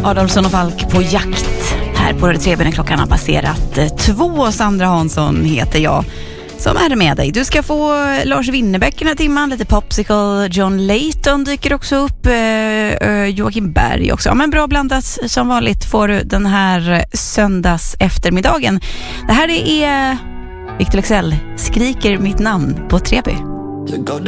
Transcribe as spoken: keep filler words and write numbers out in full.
Adolfsson och Falk på jakt här på det Treben. Klockan har passerat två. Sandra Hansson heter jag som är med dig. Du ska få Lars Winnerbäck den här timman, lite Popsicle. John Layton dyker också upp, uh, Joakim Berg också. Ja, men bra blandat som vanligt får du den här söndags eftermiddagen. Det här är Victor Leksell, Skriker mitt namn på Treby. Jag gav